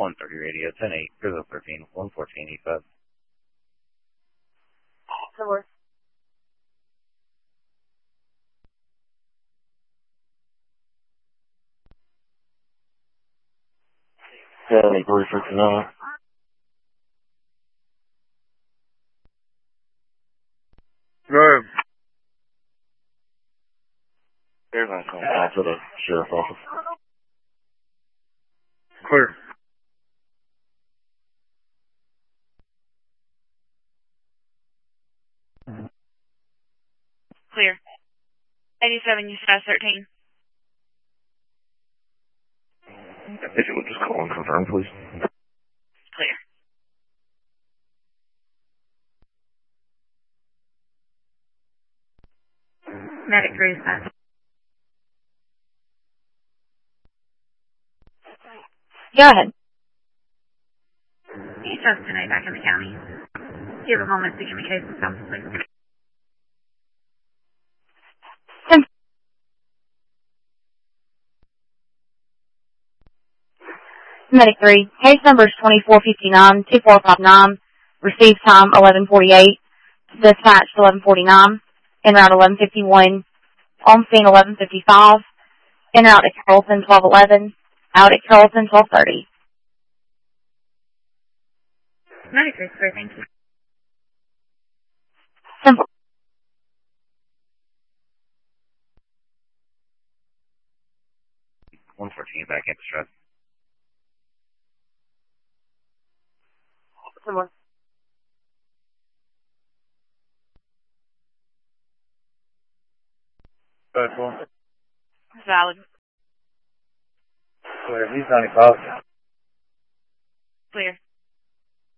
130 radio, 10-8, Grizzle 13, 114, E5. Somewhere. Yeah, 359. Go ahead. Here's my call to the sheriff's office. Clear. Clear. 87, you said 13. If you would just call and confirm, please. Clear. Medic 3 is back. Go ahead. He's just tonight back in the county. Do you have a moment to give me case of something, please? Medic 3, case number is 2459-2459, received time 11:48, dispatched 11:49, en route 11:51, on scene 11:55, en route at Carrollton 12:11, out at Carrollton 12:30. Medic 3, sir, thank you. Simple. One 114, back at the strut. Someone. Go ahead, Paul. Valid. Clear. He's 95. Clear.